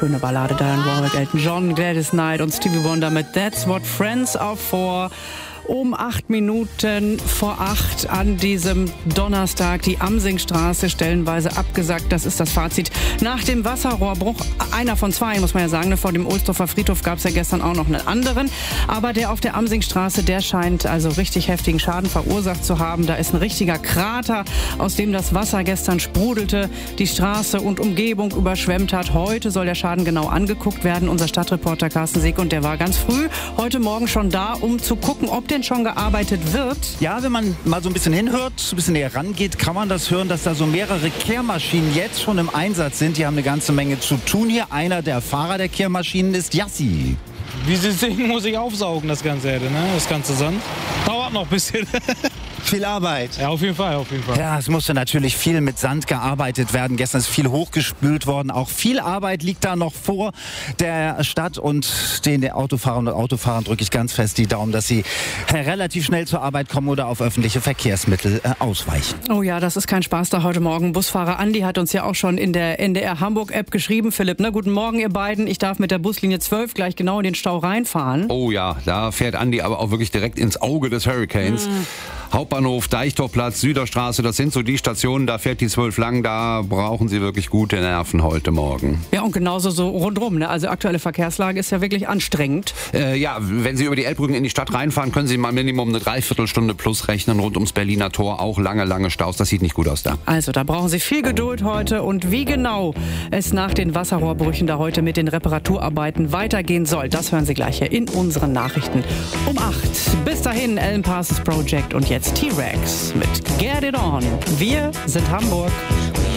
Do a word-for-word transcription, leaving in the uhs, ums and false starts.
Schöne Ballade, Diane Warwick, Elton John, Gladys Knight und Stevie Wonder mit That's What Friends Are For. Um acht Minuten vor acht an diesem Donnerstag die Amsingstraße stellenweise abgesagt. Das ist das Fazit nach dem Wasserrohrbruch. Einer von zwei, muss man ja sagen. Vor dem Ohlsdorfer Friedhof gab es ja gestern auch noch einen anderen. Aber der auf der Amsingstraße, der scheint also richtig heftigen Schaden verursacht zu haben. Da ist ein richtiger Krater, aus dem das Wasser gestern sprudelte, die Straße und Umgebung überschwemmt hat. Heute soll der Schaden genau angeguckt werden. Unser Stadtreporter Carsten Seeg, und der war ganz früh heute Morgen schon da, um zu gucken, ob denn schon gearbeitet wird. Ja, wenn man mal so ein bisschen hinhört, ein bisschen näher rangeht, kann man das hören, dass da so mehrere Kehrmaschinen jetzt schon im Einsatz sind. Die haben eine ganze Menge zu tun hier. Einer der Fahrer der Kehrmaschinen ist Jassi. Wie Sie sehen, muss ich aufsaugen, das ganze Erde, ne? Das ganze Sand. Dauert noch ein bisschen. Viel Arbeit. Ja, auf jeden Fall, auf jeden Fall. Ja, es musste natürlich viel mit Sand gearbeitet werden. Gestern ist viel hochgespült worden. Auch viel Arbeit liegt da noch vor der Stadt. Und den Autofahrern und Autofahrern drücke ich ganz fest die Daumen, dass sie relativ schnell zur Arbeit kommen oder auf öffentliche Verkehrsmittel äh, ausweichen. Oh ja, das ist kein Spaß da heute Morgen. Busfahrer Andi hat uns ja auch schon in der N D R Hamburg-App geschrieben. Philipp, ne? Guten Morgen, ihr beiden. Ich darf mit der Buslinie zwölf gleich genau in den Stau reinfahren. Oh ja, da fährt Andi aber auch wirklich direkt ins Auge des Hurricanes. Mhm. Hauptbahnhof, Deichtorplatz, Süderstraße, das sind so die Stationen, da fährt die zwölf lang, da brauchen Sie wirklich gute Nerven heute Morgen. Ja, und genauso so rundrum, ne? Also aktuelle Verkehrslage ist ja wirklich anstrengend. Äh, ja, wenn Sie über die Elbbrücken in die Stadt reinfahren, können Sie mal Minimum eine Dreiviertelstunde plus rechnen, rund ums Berliner Tor, auch lange, lange Staus, das sieht nicht gut aus da. Also da brauchen Sie viel Geduld heute, und wie genau es nach den Wasserrohrbrüchen da heute mit den Reparaturarbeiten weitergehen soll, das hören Sie gleich hier in unseren Nachrichten um acht. Bis dahin, Alan Parsons Project und jetzt T-Rex mit Get It On. Wir sind Hamburg.